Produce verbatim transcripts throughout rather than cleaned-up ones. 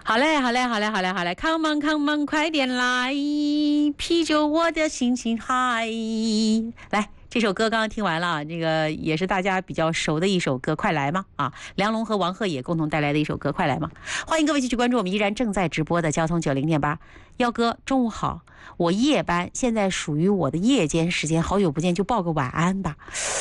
好嘞，好嘞，好嘞，好嘞，好嘞 ，Come on Come on， 快点来，啤酒我的心情嗨。来，这首歌刚刚听完了，这个也是大家比较熟的一首歌，快来嘛啊！梁龙和王鹤也共同带来的一首歌，快来嘛！欢迎各位继续关注我们依然正在直播的交通九零点八。幺哥，中午好，我夜班，现在属于我的夜间时间，好久不见，就报个晚安吧。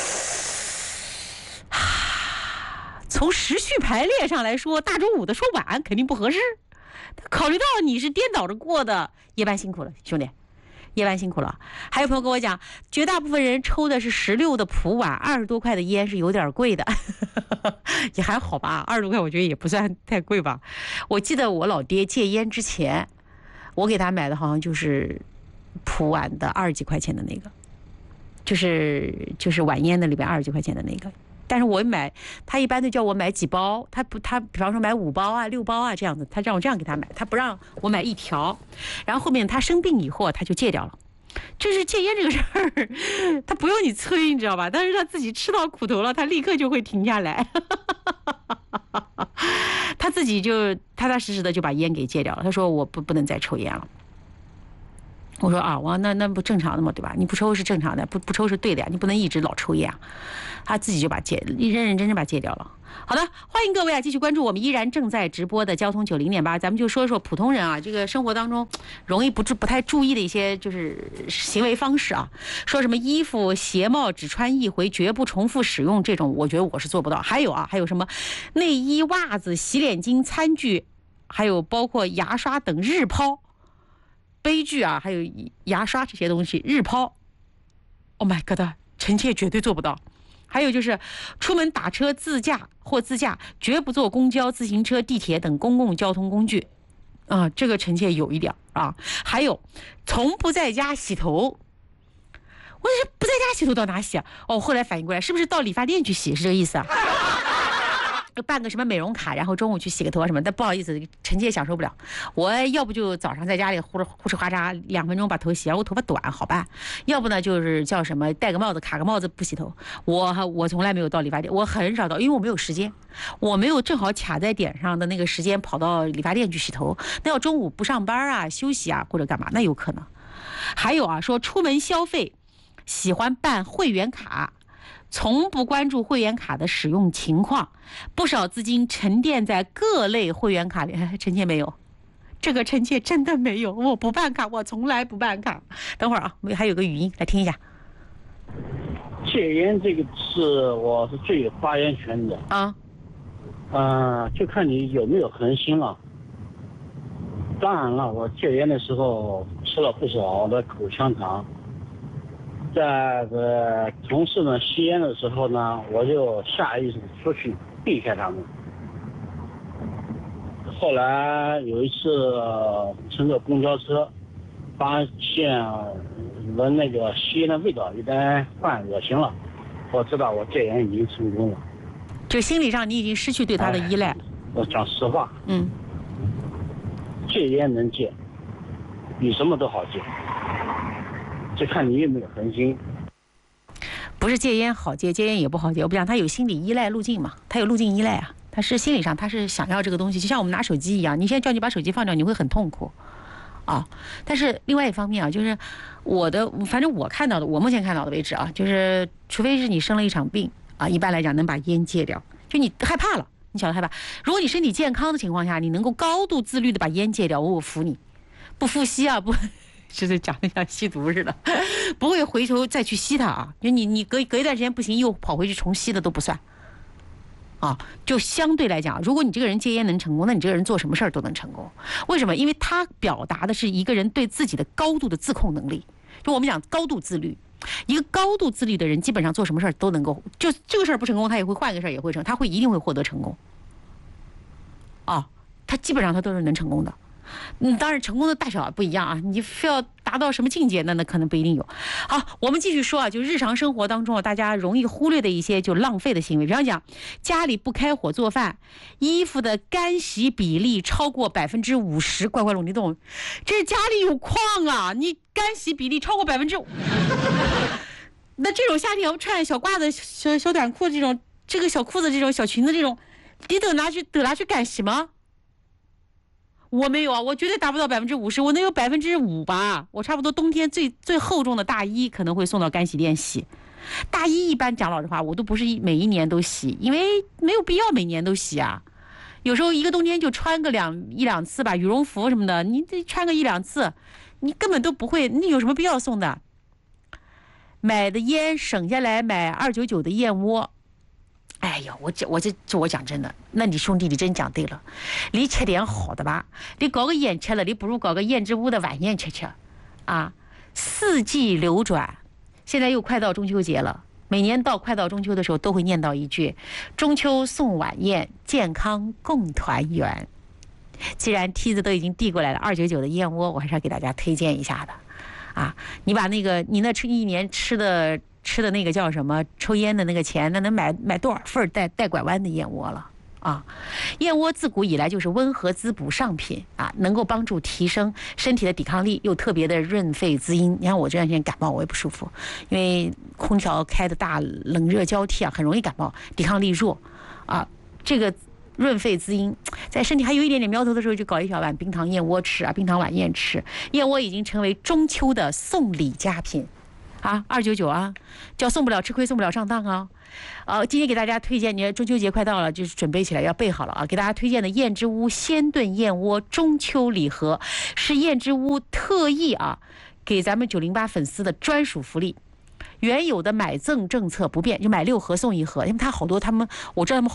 从时序排列上来说，大中午的说晚安肯定不合适。考虑到你是颠倒着过的，夜班辛苦了，兄弟，夜班辛苦了。还有朋友跟我讲，绝大部分人抽的是十六的普洱，二十多块的烟是有点贵的，也还好吧，二十多块我觉得也不算太贵吧。我记得我老爹戒烟之前，我给他买的好像就是普洱的二十几块钱的那个，就是就是晚烟的里边二十几块钱的那个。但是我买，他一般都叫我买几包，他不，他比方说买五包啊、六包啊这样子，他让我这样给他买，他不让我买一条。然后后面他生病以后，他就戒掉了。就是戒烟这个事儿，他不用你催，你知道吧？但是他自己吃到苦头了，他立刻就会停下来。他自己就踏踏实实的就把烟给戒掉了。他说我不不能再抽烟了。我说啊，我那那不正常的嘛，对吧？你不抽是正常的，不不抽是对的呀，你不能一直老抽烟啊。他自己就把戒，认认真真把戒掉了。好的，欢迎各位啊，继续关注我们依然正在直播的交通九零点八，咱们就说说普通人啊，这个生活当中容易不注不太注意的一些就是行为方式啊，说什么衣服鞋帽只穿一回，绝不重复使用，这种我觉得我是做不到。还有啊，还有什么内衣、袜子、洗脸巾、餐具，还有包括牙刷等日抛。杯具啊，还有牙刷这些东西日抛 ，Oh my god， 臣妾绝对做不到。还有就是出门打车自驾或自驾，绝不坐公交、自行车、地铁等公共交通工具啊，这个臣妾有一点啊。还有从不在家洗头，我说不在家洗头到哪洗啊？哦，后来反应过来，是不是到理发店去洗？是这个意思啊？办个什么美容卡，然后中午去洗个头什么，但不好意思，臣妾享受不了。我要不就早上在家里呼呼哧哗嚓两分钟把头洗完，我头发短好办；要不呢就是叫什么戴个帽子卡个帽子不洗头。我我从来没有到理发店，我很少到，因为我没有时间，我没有正好卡在点上的那个时间跑到理发店去洗头。那要中午不上班啊、休息啊或者干嘛，那有可能。还有啊，说出门消费喜欢办会员卡。从不关注会员卡的使用情况，不少资金沉淀在各类会员卡里。臣妾没有，这个臣妾真的没有，我不办卡，我从来不办卡。等会儿啊，我还有个语音来听一下。 戒烟这个是我是最有发言权的啊，嗯、呃，就看你有没有恒心了。当然了，我戒烟的时候吃了不少的口香糖。在呃同事们吸烟的时候呢，我就下意识出去避开他们。后来有一次乘坐公交车，发现闻那个吸烟的味道有点犯恶心了，我知道我戒烟已经成功了。 就心理上你已经失去对他的依赖。 我讲实话， 嗯， 戒烟能戒，比什么都好戒。就看你有没有恒心， 不是戒烟好戒，戒烟也不好戒。我不讲，他有心理依赖路径嘛，他有路径依赖啊，他是心理上他是想要这个东西，就像我们拿手机一样，你现在叫你把手机放掉，你会很痛苦啊。但是另外一方面啊，就是我的，反正我看到的，我目前看到的为止啊，就是除非是你生了一场病啊，一般来讲能把烟戒掉，就你害怕了，你晓得害怕。如果你身体健康的情况下，你能够高度自律的把烟戒掉，我我服你，不服吸啊不。就是讲的像吸毒似的，不会回头再去吸它啊！就你你隔隔一段时间不行，又跑回去重吸的都不算，啊，就相对来讲，如果你这个人戒烟能成功，那你这个人做什么事儿都能成功。为什么？因为他表达的是一个人对自己的高度的自控能力。就我们讲高度自律，一个高度自律的人，基本上做什么事儿都能够，就这个事儿不成功，他也会换个事儿也会成，他会一定会获得成功。啊，他基本上他都是能成功的。嗯，当然成功的大小不一样啊，你非要达到什么境界，那那可能不一定有。好，我们继续说啊，就日常生活当中啊，大家容易忽略的一些就浪费的行为，比方讲家里不开火做饭，衣服的干洗比例超过百分之五十，乖乖龙，你懂？这家里有矿啊，你干洗比例超过百分之五，那这种夏天我穿小褂子、小小短裤这种，这个小裤子这种小裙子这种，你得拿去得拿去干洗吗？ 我没有啊，我绝对达不到百分之五十，我能有百分之五吧。我差不多冬天最最厚重的大衣可能会送到干洗店洗。大衣一般讲老实话，我都不是每一年都洗，因为没有必要每年都洗啊。有时候一个冬天就穿个两一两次吧，羽绒服什么的，你得穿个一两次，你根本都不会，你有什么必要送的？买的烟省下来买二九九的燕窝。哎呦，我这我这这我讲真的，那你兄弟你真讲对了，你吃点好的吧，你搞个烟吃了，你不如搞个燕之屋的晚宴吃吃，啊，四季流转，现在又快到中秋节了，每年到快到中秋的时候都会念叨一句：中秋送晚宴，健康共团圆。既然梯子都已经递过来了，二九九的燕窝，我还是要给大家推荐一下的，啊，你把那个你那吃一年吃的。吃的那个叫什么抽烟的那个钱，那能买买多少份带带拐弯的燕窝了啊！燕窝自古以来就是温和滋补上品啊，能够帮助提升身体的抵抗力，又特别的润肺滋阴。你看我这两天感冒我也不舒服，因为空调开的大，冷热交替啊，很容易感冒，抵抗力弱啊。这个润肺滋阴，在身体还有一点点苗头的时候，就搞一小碗冰糖燕窝吃啊，冰糖晚宴吃。燕窝已经成为中秋的送礼佳品。啊，二九九啊，叫送不了吃亏，送不了上当啊！呃，今天给大家推荐，你看中秋节快到了，就是准备起来要备好了啊！给大家推荐的燕之屋鲜炖燕窝中秋礼盒，是燕之屋特意啊给咱们九零八粉丝的专属福利。原有的买赠政策不变，就买六盒送一盒，因为它好多他们我知道他们。